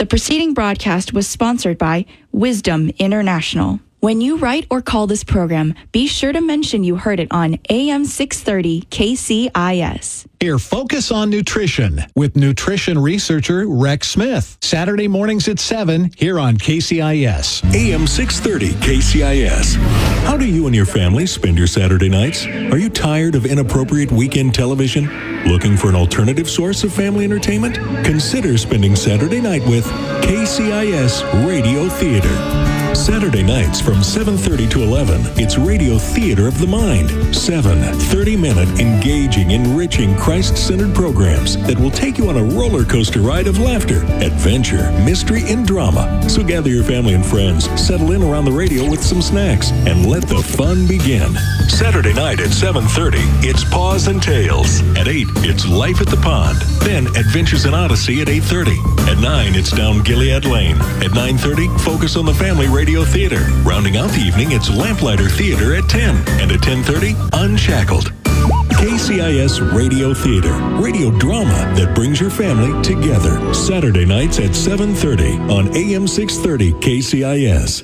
The preceding broadcast was sponsored by Wisdom International. When you write or call this program, be sure to mention you heard it on AM 630 KCIS. Here, Focus on Nutrition with nutrition researcher Rex Smith. Saturday mornings at 7 here on KCIS. AM 630 KCIS. How do you and your family spend your Saturday nights? Are you tired of inappropriate weekend television? Looking for an alternative source of family entertainment? Consider spending Saturday night with KCIS Radio Theater. Saturday nights from 7:30 to 11, it's Radio Theater of the Mind. 7 30-minute, engaging, enriching, Christ-centered programs that will take you on a roller coaster ride of laughter, adventure, mystery, and drama. So gather your family and friends, settle in around the radio with some snacks, and let the fun begin. Saturday night at 7:30, it's Paws and Tales. At 8, it's Life at the Pond. Then Adventures in Odyssey at 8:30. At 9, it's Down Gilead Lane. At 9:30, Focus on the Family Radio Theater. Rounding out the evening, it's Lamplighter Theater at 10. And at 10:30, Unshackled. KCIS Radio Theater. Radio drama that brings your family together. Saturday nights at 7:30 on AM 630 KCIS.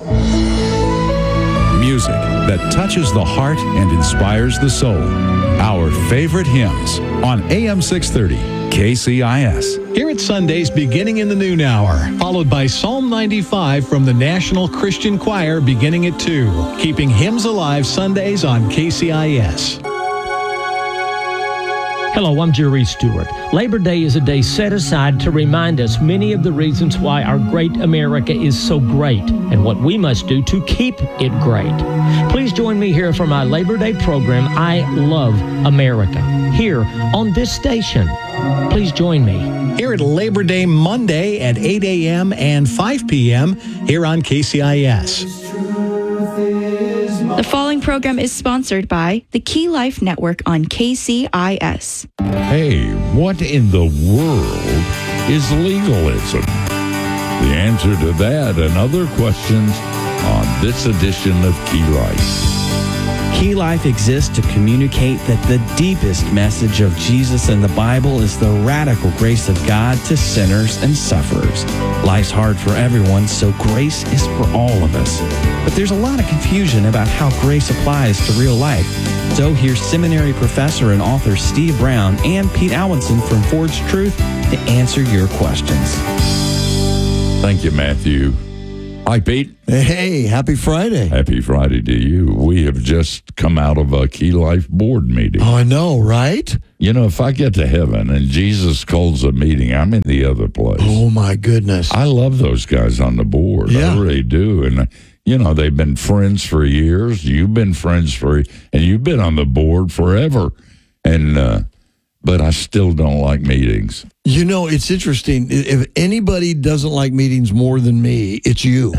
Music that touches the heart and inspires the soul. Our favorite hymns on AM 630 KCIS. Here at Sundays beginning in the noon hour, followed by Psalm 95 from the National Christian Choir beginning at 2. Keeping hymns alive Sundays on KCIS. Hello, I'm Jerry Stewart. Labor Day is a day set aside to remind us many of the reasons why our great America is so great and what we must do to keep it great. Please join me here for my Labor Day program, I Love America, here on this station. Please join me. Here at Labor Day Monday at 8 a.m. and 5 p.m. here on KCIS. The following program is sponsored by the Key Life Network on KCIS. Hey, what in the world is legalism? The answer to that and other questions on this edition of Key Life. Key Life exists to communicate that the deepest message of Jesus in the Bible is the radical grace of God to sinners and sufferers. Life's hard for everyone, so grace is for all of us. But there's a lot of confusion about how grace applies to real life. So here's seminary professor and author Steve Brown and Pete Alwinson from Forged Truth to answer your questions. Thank you, Matthew. Hi, Pete. Hey, happy Friday. Happy Friday to you. We have just come out of a Key Life board meeting. Oh, I know, right? You know, if I get to heaven and Jesus calls a meeting, I'm in the other place. Oh, my goodness. I love those guys on the board. Yeah. I really do. And, you know, they've been friends for years. You've been friends and you've been on the board forever. And, but I still don't like meetings. You know, it's interesting. If anybody doesn't like meetings more than me, it's you.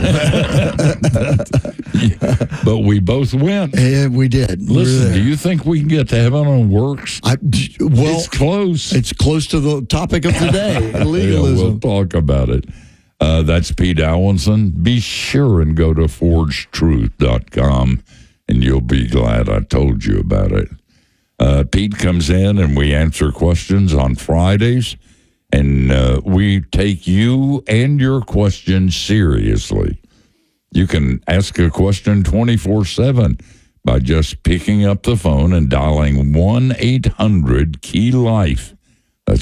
But we both went. And we did. Listen, do you think we can get to heaven on works? Well, it's close. It's close to the topic of the day, legalism. Yeah, we'll talk about it. That's Pete Alwinson. Be sure and go to forgedtruth.com, and you'll be glad I told you about it. Pete comes in, and we answer questions on Fridays. And we take you and your questions seriously. You can ask a question 24/7 by just picking up the phone and dialing 1-800-KEY-LIFE. That's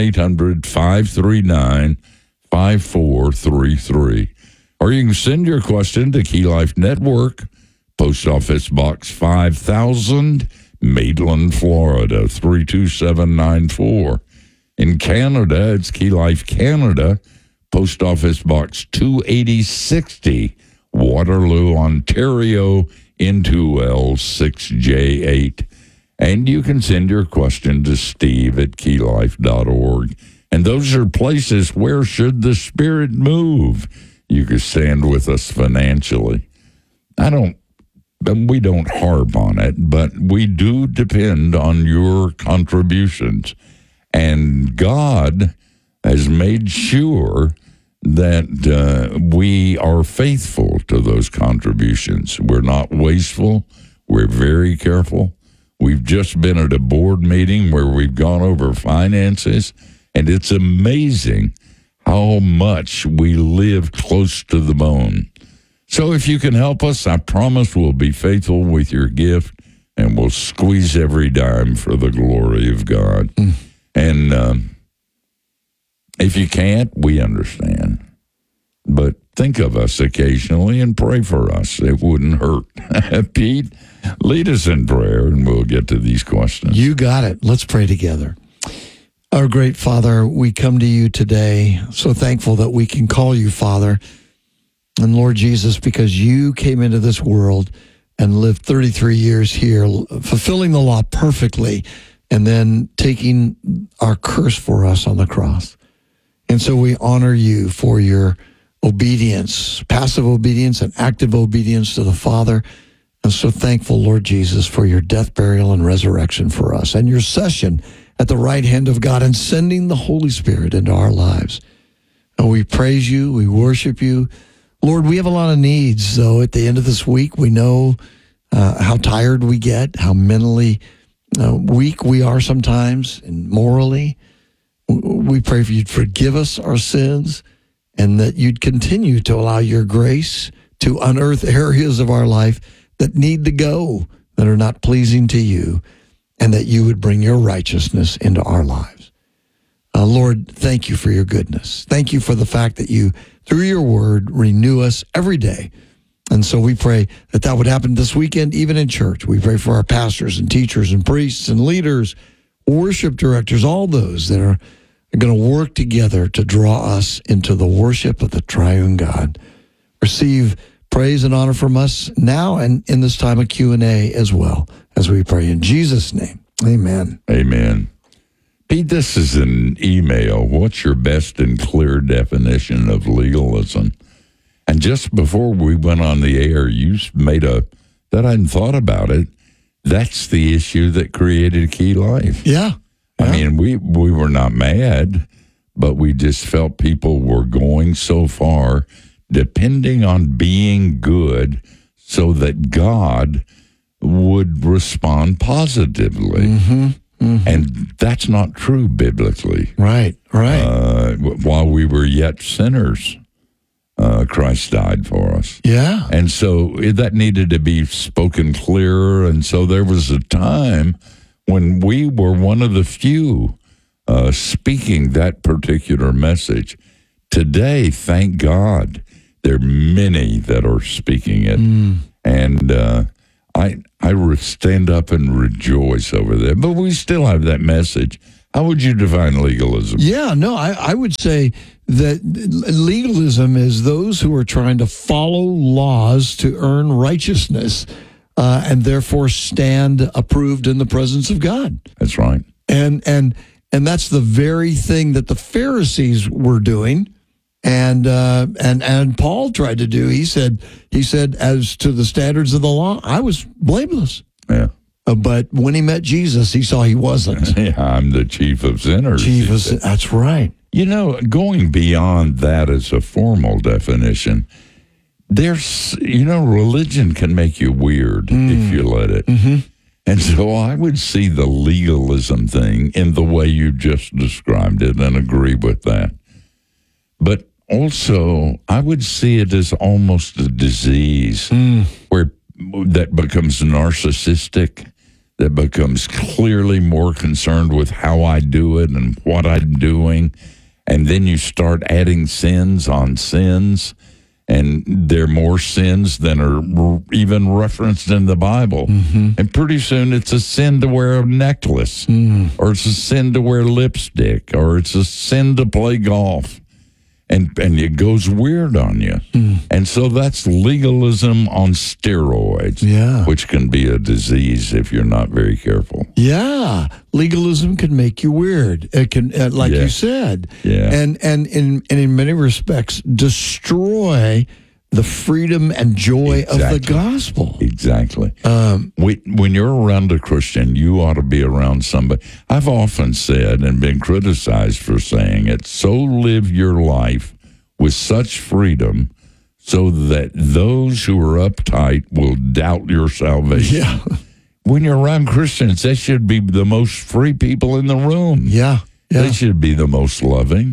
1-800-539-5433. Or you can send your question to Key Life Network, Post Office Box 5000, Maitland, Florida, 32794. In Canada, it's Key Life Canada, Post Office Box 28060, Waterloo, Ontario, N2L6J8. And you can send your question to steve@keylife.org. And those are places where, should the Spirit move, you can stand with us financially. We don't harp on it, but we do depend on your contributions. And God has made sure that we are faithful to those contributions. We're not wasteful. We're very careful. We've just been at a board meeting where we've gone over finances, and it's amazing how much we live close to the bone. So if you can help us, I promise we'll be faithful with your gift, and we'll squeeze every dime for the glory of God. And if you can't, we understand. But think of us occasionally and pray for us. It wouldn't hurt. Pete, lead us in prayer, and we'll get to these questions. You got it. Let's pray together. Our great Father, we come to you today, so thankful that we can call you Father. And Lord Jesus, because you came into this world and lived 33 years here, fulfilling the law perfectly, and then taking our curse for us on the cross. And so we honor you for your obedience, passive obedience and active obedience to the Father. And so thankful, Lord Jesus, for your death, burial, and resurrection for us, and your session at the right hand of God and sending the Holy Spirit into our lives. And we praise you. We worship you. Lord, we have a lot of needs, though. At the end of this week, we know how tired we get, how mentally weak we are sometimes, and morally. We pray for you to forgive us our sins, and that you'd continue to allow your grace to unearth areas of our life that need to go, that are not pleasing to you, and that you would bring your righteousness into our lives. Lord, thank you for your goodness. Thank you for the fact that you, through your word, renew us every day. And so we pray that that would happen this weekend, even in church. We pray for our pastors and teachers and priests and leaders, worship directors, all those that are going to work together to draw us into the worship of the triune God. Receive praise and honor from us now and in this time of Q&A as well, as we pray in Jesus' name. Amen. Amen. Pete, this is an email. What's your best and clear definition of legalism? And just before we went on the air, you made that I hadn't thought about it. That's the issue that created Key Life. Yeah. I mean, we were not mad, but we just felt people were going so far, depending on being good so that God would respond positively. Mm-hmm. Mm-hmm. And that's not true biblically. Right. While we were yet sinners, Christ died for us. Yeah. And so that needed to be spoken clearer. And so there was a time when we were one of the few speaking that particular message. Today, thank God, there are many that are speaking it. And I stand up and rejoice over that. But we still have that message. How would you define legalism? Yeah, no, I would say that legalism is those who are trying to follow laws to earn righteousness and therefore stand approved in the presence of God. That's right. And that's the very thing that the Pharisees were doing. And Paul tried to do. He said, as to the standards of the law, I was blameless. Yeah. But when he met Jesus, he saw he wasn't. Yeah, I'm the chief of sinners. That's right. You know, going beyond that as a formal definition, religion can make you weird if you let it. Mm-hmm. And so I would see the legalism thing in the way you just described it and agree with that. But also, I would see it as almost a disease where that becomes narcissistic, that becomes clearly more concerned with how I do it and what I'm doing. And then you start adding sins on sins, and there are more sins than are even referenced in the Bible. Mm-hmm. And pretty soon it's a sin to wear a necklace, or it's a sin to wear lipstick, or it's a sin to play golf. And it goes weird on you. And so that's legalism on steroids, which can be a disease if you're not very careful. Yeah, legalism can make you weird. It can, like you said, and in many respects destroy the freedom and joy of the gospel. Exactly. When you're around a Christian, you ought to be around somebody. I've often said and been criticized for saying it, so live your life with such freedom so that those who are uptight will doubt your salvation. Yeah. When you're around Christians, they should be the most free people in the room. Yeah. They should be the most loving.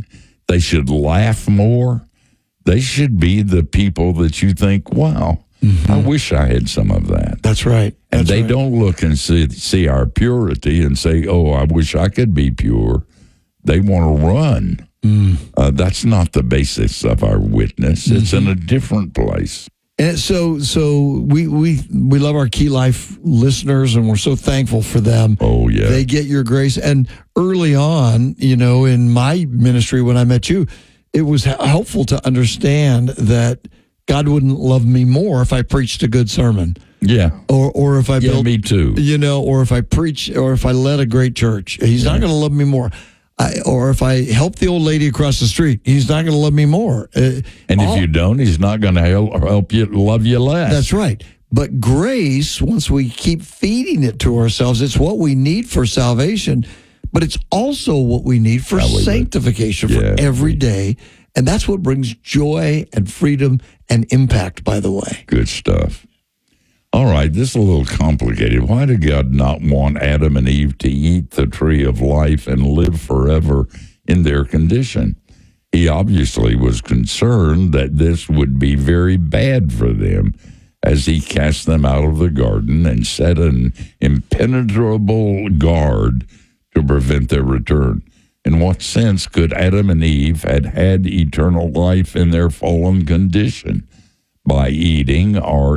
They should laugh more. They should be the people that you think, wow, I wish I had some of that. That's right. And they don't look and see our purity and say, oh, I wish I could be pure. They want to run. That's not the basis of our witness. It's in a different place. And so we love our Key Life listeners, and we're so thankful for them. Oh, yeah. They get your grace. And early on, in my ministry when I met you, it was helpful to understand that God wouldn't love me more if I preached a good sermon. Yeah. Or if I built, me too. Or if I preach, or if I led a great church. He's not going to love me more. Or if I help the old lady across the street, he's not going to love me more. And if you don't, he's not going to help you love you less. That's right. But grace, once we keep feeding it to ourselves, it's what we need for salvation, but it's also what we need for sanctification for every day. And that's what brings joy and freedom and impact, by the way. Good stuff. All right, this is a little complicated. Why did God not want Adam and Eve to eat the tree of life and live forever in their condition? He obviously was concerned that this would be very bad for them as he cast them out of the garden and set an impenetrable guard to prevent their return. In what sense could Adam and Eve had eternal life in their fallen condition? By eating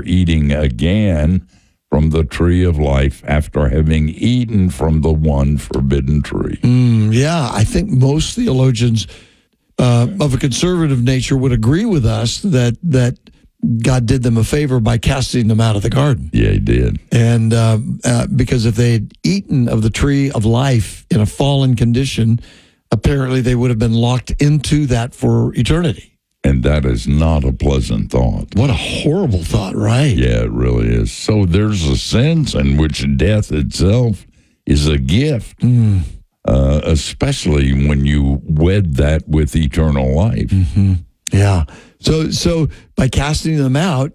again from the tree of life after having eaten from the one forbidden tree. I think most theologians of a conservative nature would agree with us that God did them a favor by casting them out of the garden. Yeah, he did. And because if they had eaten of the tree of life in a fallen condition, apparently they would have been locked into that for eternity. And that is not a pleasant thought. What a horrible thought, right? Yeah, it really is. So there's a sense in which death itself is a gift, especially when you wed that with eternal life. Yeah. So by casting them out,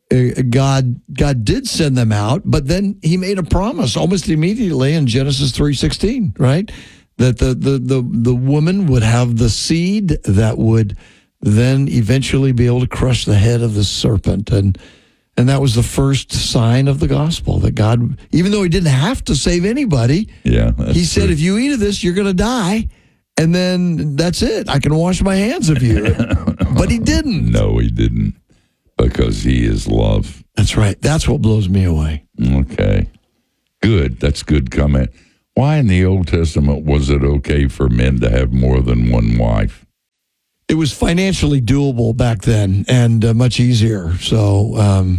God did send them out, but then he made a promise almost immediately in Genesis 3:16, right? That the woman would have the seed that would then eventually be able to crush the head of the serpent. And that was the first sign of the gospel, that God, even though he didn't have to save anybody, he said, if you eat of this, you're going to die. And then that's it. I can wash my hands of you. But he didn't. No, he didn't, because he is love. That's right. That's what blows me away. Okay. Good. That's good comment. Why in the Old Testament was it okay for men to have more than one wife? It was financially doable back then and much easier. So,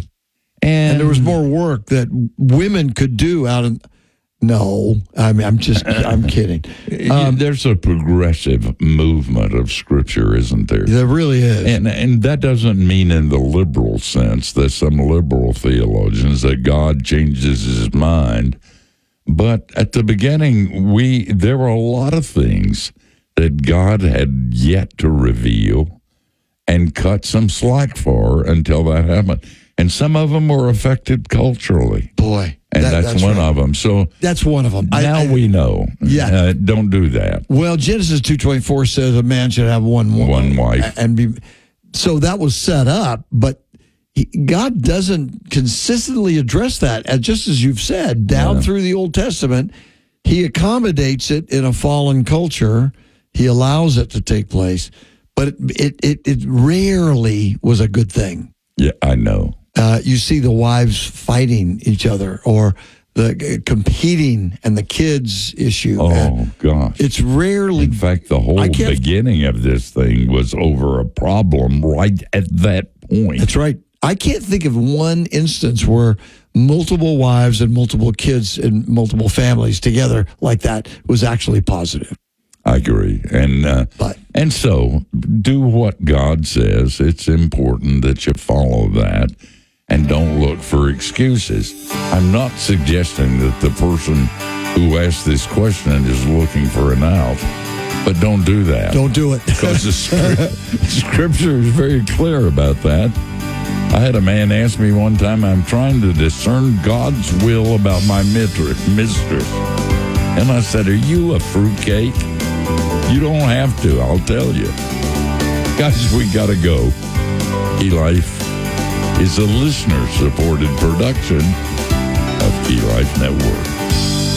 and there was more work that women could do out in. No, I'm kidding. There's a progressive movement of Scripture, isn't there? There really is. And that doesn't mean in the liberal sense that some liberal theologians that God changes his mind. But at the beginning, there were a lot of things that God had yet to reveal and cut some slack for until that happened. And some of them were affected culturally. Boy. And that's one of them. So that's one of them. Now we know. Yeah. Don't do that. Well, Genesis 2:24 says a man should have one wife. So that was set up, but God doesn't consistently address that. And just as you've said, down through the Old Testament, he accommodates it in a fallen culture. He allows it to take place, but it rarely was a good thing. Yeah, I know. You see the wives fighting each other, or the competing, and the kids issue. Oh, gosh. It's rarely. In fact, the whole beginning of this thing was over a problem right at that point. That's right. I can't think of one instance where multiple wives and multiple kids and multiple families together like that was actually positive. I agree. And so do what God says. It's important that you follow that and don't look for excuses. I'm not suggesting that the person who asked this question is looking for an out, but don't do that. Don't do it. Because the scripture is very clear about that. I had a man ask me one time, I'm trying to discern God's will about my mistress. And I said, are you a fruitcake? You don't have to, I'll tell you. Guys, we got to go. Key Life is a listener-supported production of Key Life Network.